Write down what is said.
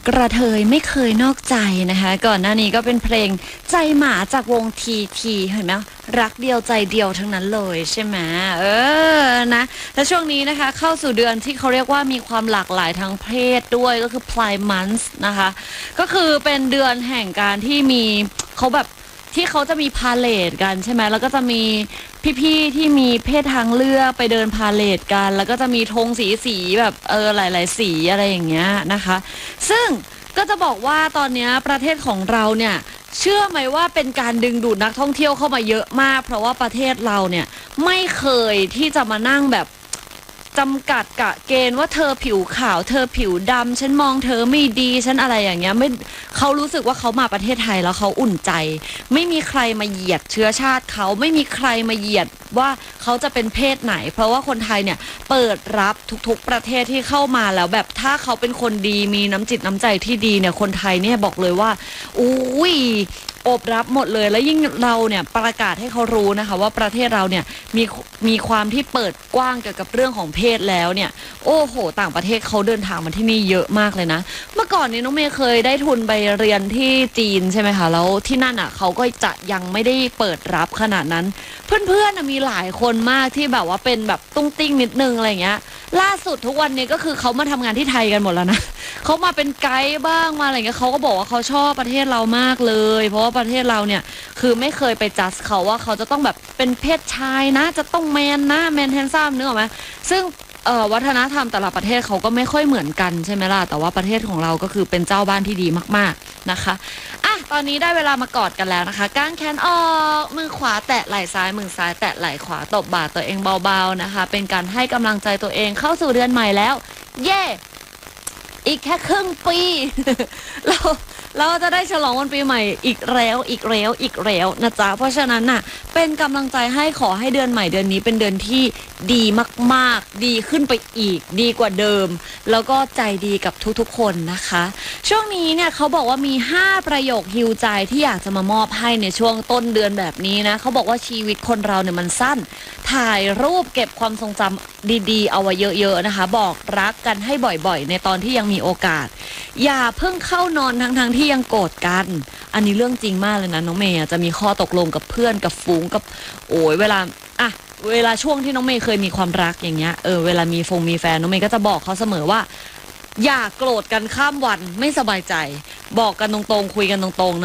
กระเทยไม่เคยนอกใจนะคะก่อนหน้านี้ก็เป็นเพลงใจหมาจากวงทีเห็นไหมรักเดียวใจเดียวทั้งนั้นเลยใช่ไหมนะและช่วงนี้นะคะเข้าสู่เดือนที่เขาเรียกว่ามีความหลากหลายทางเพศด้วยก็คือ Pride Month นะคะก็คือเป็นเดือนแห่งการที่มีเขาแบบที่เขาจะมีพาเลทกันใช่ไหมแล้วก็จะมีพี่ๆที่มีเพศทางเลือกไปเดินพาเลทกันแล้วก็จะมีธงสีแบบหลายๆสีอะไรอย่างเงี้ยนะคะซึ่งก็จะบอกว่าตอนนี้ประเทศของเราเนี่ยเชื่อไหมว่าเป็นการดึงดูดนักท่องเที่ยวเข้ามาเยอะมากเพราะว่าประเทศเราเนี่ยไม่เคยที่จะมานั่งแบบจำกัดกะเกณฑ์ว่าเธอผิวขาวเธอผิวดำฉันมองเธอไม่ดีฉันอะไรอย่างเงี้ยไม่เขารู้สึกว่าเขามาประเทศไทยแล้วเขาอุ่นใจไม่มีใครมาเหยียดเชื้อชาติเขาไม่มีใครมาเหยียดว่าเขาจะเป็นเพศไหนเพราะว่าคนไทยเนี่ยเปิดรับทุกๆประเทศที่เข้ามาแล้วแบบถ้าเขาเป็นคนดีมีน้ำจิตน้ำใจที่ดีเนี่ยคนไทยเนี่ยบอกเลยว่าอุ้ยโอบรับหมดเลยแล้วยิ่งเราเนี่ยประกาศให้เขารู้นะคะว่าประเทศเราเนี่ยมีความที่เปิดกว้างเกี่ยวกับเรื่องของเพศแล้วเนี่ยโอ้โหต่างประเทศเขาเดินทางมาที่นี่เยอะมากเลยนะเมื่อก่อนนี้น้องเมย์เคยได้ทุนไปเรียนที่จีนใช่ไหมคะแล้วที่นั่นอ่ะเขาก็จะยังไม่ได้เปิดรับขนาดนั้นเพื่อนๆมีหลายคนมากที่แบบว่าเป็นแบบตุ้งติ้งนิดนึงอะไรเงี้ยล่าสุดทุกวันนี้ก็คือเขามาทำงานที่ไทยกันหมดแล้วนะเขามาเป็นไกด์บ้างมาอะไรเงี้ยเขาก็บอกว่าเขาชอบประเทศเรามากเลยเพราะว่าประเทศเราเนี่ยคือไม่เคยไปจัดเขาว่าเขาจะต้องแบบเป็นเพศชายนะจะต้องแมนนะแมนแฮนซัมนึกออกไหมซึ่งวัฒนธรรมแต่ละประเทศเขาก็ไม่ค่อยเหมือนกันใช่ไหมล่ะแต่ว่าประเทศของเราก็คือเป็นเจ้าบ้านที่ดีมากๆนะคะอ่ะตอนนี้ได้เวลามากอดกันแล้วนะคะก้างแขนออกมือขวาแตะไหล่ซ้ายมือซ้ายแตะไหล่ขวาตบบ่าตัวเองเบาๆนะคะเป็นการให้กำลังใจตัวเองเข้าสู่เดือนใหม่แล้วเย่อีกแค่ครึ่งปี เราจะได้ฉลองวันปีใหม่อีกแล้วนะจ๊ะเพราะฉะนั้นน่ะเป็นกำลังใจให้ขอให้เดือนใหม่เดือนนี้เป็นเดือนที่ดีมากๆดีขึ้นไปอีกดีกว่าเดิมแล้วก็ใจดีกับทุกๆคนนะคะช่วงนี้เนี่ยเขาบอกว่ามี5ประโยคฮีลใจที่อยากจะมามอบให้ในช่วงต้นเดือนแบบนี้นะเขาบอกว่าชีวิตคนเราเนี่ยมันสั้นถ่ายรูปเก็บความทรงจำดีๆเอาไว้เยอะๆนะคะบอกรักกันให้บ่อยๆในตอนที่ยังมีโอกาสอย่าเพิ่งเข้านอนทั้งที่ยังโกรธกันอันนี้เรื่องจริงมากเลยนะน้องเมย์จะมีข้อตกลงกับเพื่อนกับฝูงกับโอ้ยเวลาช่วงที่น้องเมย์เคยมีความรักอย่างเงี้ยเวลามีแฟนน้องเมย์ก็จะบอกเขาเสมอว่าอย่าโกรธกันข้ามวันไม่สบายใจบอกกันตรงๆคุยกันตรงๆ